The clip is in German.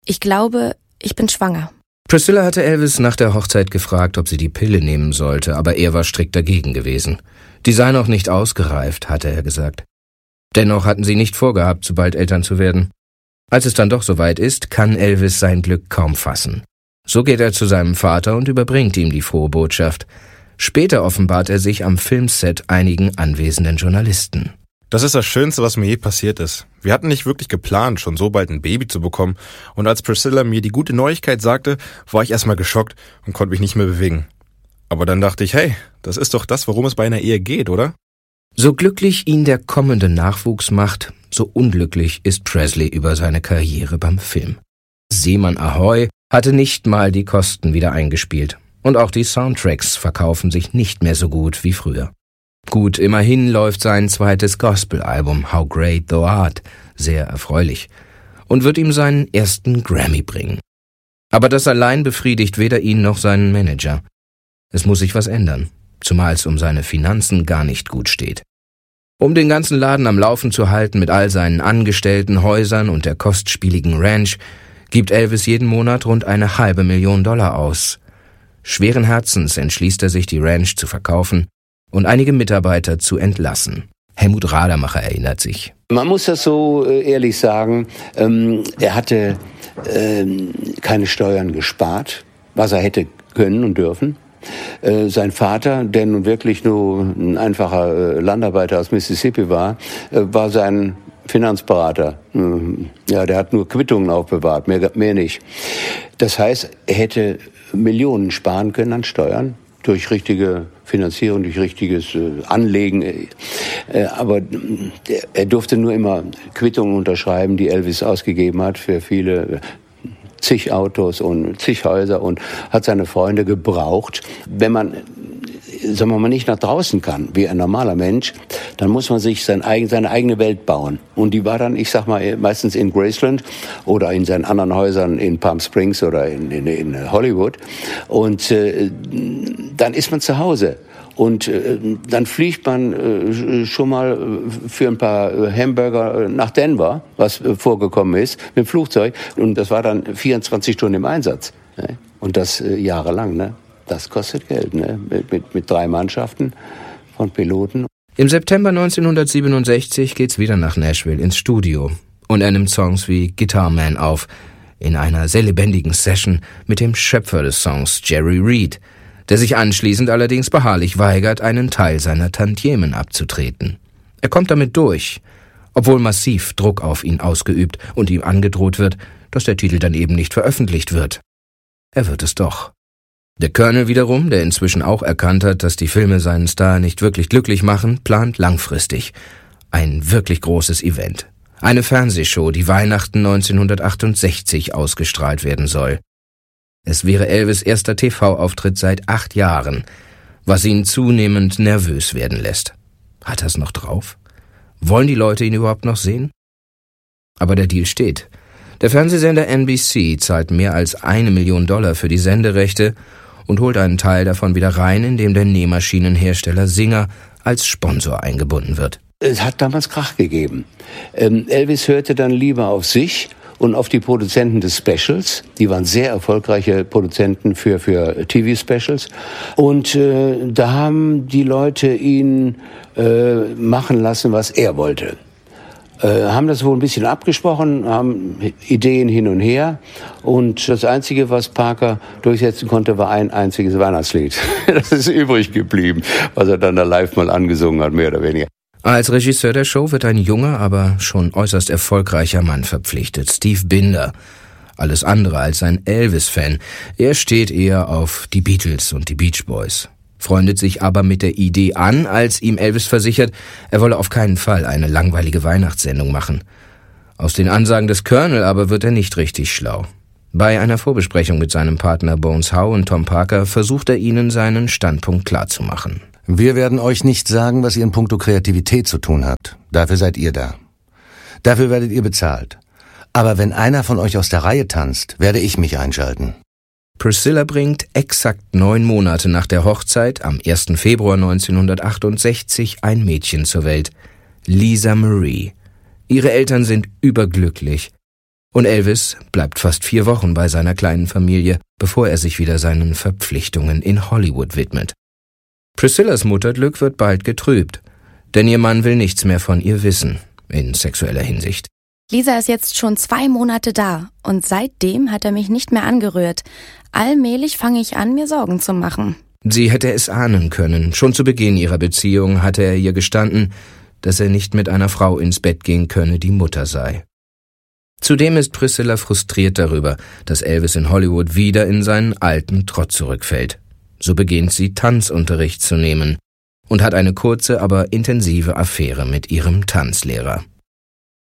Ich glaube, ich bin schwanger. Priscilla hatte Elvis nach der Hochzeit gefragt, ob sie die Pille nehmen sollte, aber er war strikt dagegen gewesen. Die sei noch nicht ausgereift, hatte er gesagt. Dennoch hatten sie nicht vorgehabt, so bald Eltern zu werden. Als es dann doch soweit ist, kann Elvis sein Glück kaum fassen. So geht er zu seinem Vater und überbringt ihm die frohe Botschaft. Später offenbart er sich am Filmset einigen anwesenden Journalisten. Das ist das Schönste, was mir je passiert ist. Wir hatten nicht wirklich geplant, schon so bald ein Baby zu bekommen. Und als Priscilla mir die gute Neuigkeit sagte, war ich erstmal geschockt und konnte mich nicht mehr bewegen. Aber dann dachte ich, hey, das ist doch das, worum es bei einer Ehe geht, oder? So glücklich ihn der kommende Nachwuchs macht, so unglücklich ist Presley über seine Karriere beim Film. Seemann Ahoi hatte nicht mal die Kosten wieder eingespielt. Und auch die Soundtracks verkaufen sich nicht mehr so gut wie früher. Gut, immerhin läuft sein zweites Gospel-Album How Great Thou Art sehr erfreulich und wird ihm seinen ersten Grammy bringen. Aber das allein befriedigt weder ihn noch seinen Manager. Es muss sich was ändern, zumal es um seine Finanzen gar nicht gut steht. Um den ganzen Laden am Laufen zu halten mit all seinen Angestellten, Häusern und der kostspieligen Ranch, gibt Elvis jeden Monat rund $500.000 aus. Schweren Herzens entschließt er sich, die Ranch zu verkaufen und einige Mitarbeiter zu entlassen. Helmut Radermacher erinnert sich. Man muss das so ehrlich sagen, er hatte keine Steuern gespart, was er hätte können und dürfen. Sein Vater, der nun wirklich nur ein einfacher Landarbeiter aus Mississippi war sein Finanzberater. Ja, der hat nur Quittungen aufbewahrt, mehr nicht. Das heißt, er hätte Millionen sparen können an Steuern durch richtige Finanzierung, durch richtiges Anlegen. Aber er durfte nur immer Quittungen unterschreiben, die Elvis ausgegeben hat für viele zig Autos und zig Häuser und hat seine Freunde gebraucht. Wenn man, sagen wir mal, nicht nach draußen kann, wie ein normaler Mensch, dann muss man sich seine eigene Welt bauen. Und die war dann, ich sag mal, meistens in Graceland oder in seinen anderen Häusern in Palm Springs oder in Hollywood. Und dann ist man zu Hause. Und dann fliegt man schon mal für ein paar Hamburger nach Denver, was vorgekommen ist, mit dem Flugzeug. Und das war dann 24 Stunden im Einsatz. Ne? Und das jahrelang. Ne? Das kostet Geld, ne? Mit 3 Mannschaften von Piloten. Im September 1967 geht's wieder nach Nashville ins Studio. Und er nimmt Songs wie Guitar Man auf, in einer sehr lebendigen Session mit dem Schöpfer des Songs, Jerry Reed, der sich anschließend allerdings beharrlich weigert, einen Teil seiner Tantiemen abzutreten. Er kommt damit durch, obwohl massiv Druck auf ihn ausgeübt und ihm angedroht wird, dass der Titel dann eben nicht veröffentlicht wird. Er wird es doch. Der Colonel wiederum, der inzwischen auch erkannt hat, dass die Filme seinen Star nicht wirklich glücklich machen, plant langfristig ein wirklich großes Event. Eine Fernsehshow, die Weihnachten 1968 ausgestrahlt werden soll. Es wäre Elvis' erster TV-Auftritt seit 8 Jahren, was ihn zunehmend nervös werden lässt. Hat er es noch drauf? Wollen die Leute ihn überhaupt noch sehen? Aber der Deal steht. Der Fernsehsender NBC zahlt mehr als $1 Million für die Senderechte und holt einen Teil davon wieder rein, indem der Nähmaschinenhersteller Singer als Sponsor eingebunden wird. Es hat damals Krach gegeben. Elvis hörte dann lieber auf sich und auf die Produzenten des Specials. Die waren sehr erfolgreiche Produzenten für TV-Specials. Und da haben die Leute ihn machen lassen, was er wollte. Haben das wohl ein bisschen abgesprochen, haben Ideen hin und her. Und das Einzige, was Parker durchsetzen konnte, war ein einziges Weihnachtslied. Das ist übrig geblieben, was er dann da live mal angesungen hat, mehr oder weniger. Als Regisseur der Show wird ein junger, aber schon äußerst erfolgreicher Mann verpflichtet, Steve Binder. Alles andere als ein Elvis-Fan. Er steht eher auf die Beatles und die Beach Boys. Freundet sich aber mit der Idee an, als ihm Elvis versichert, er wolle auf keinen Fall eine langweilige Weihnachtssendung machen. Aus den Ansagen des Colonel aber wird er nicht richtig schlau. Bei einer Vorbesprechung mit seinem Partner Bones Howe und Tom Parker versucht er ihnen seinen Standpunkt klarzumachen. Wir werden euch nicht sagen, was ihr in puncto Kreativität zu tun habt. Dafür seid ihr da. Dafür werdet ihr bezahlt. Aber wenn einer von euch aus der Reihe tanzt, werde ich mich einschalten. Priscilla bringt exakt 9 Monate nach der Hochzeit, am 1. Februar 1968, ein Mädchen zur Welt, Lisa Marie. Ihre Eltern sind überglücklich. Und Elvis bleibt fast 4 Wochen bei seiner kleinen Familie, bevor er sich wieder seinen Verpflichtungen in Hollywood widmet. Priscillas Mutterglück wird bald getrübt, denn ihr Mann will nichts mehr von ihr wissen, in sexueller Hinsicht. Lisa ist jetzt schon 2 Monate da und seitdem hat er mich nicht mehr angerührt. Allmählich fange ich an, mir Sorgen zu machen. Sie hätte es ahnen können. Schon zu Beginn ihrer Beziehung hatte er ihr gestanden, dass er nicht mit einer Frau ins Bett gehen könne, die Mutter sei. Zudem ist Priscilla frustriert darüber, dass Elvis in Hollywood wieder in seinen alten Trott zurückfällt. So beginnt sie, Tanzunterricht zu nehmen und hat eine kurze, aber intensive Affäre mit ihrem Tanzlehrer.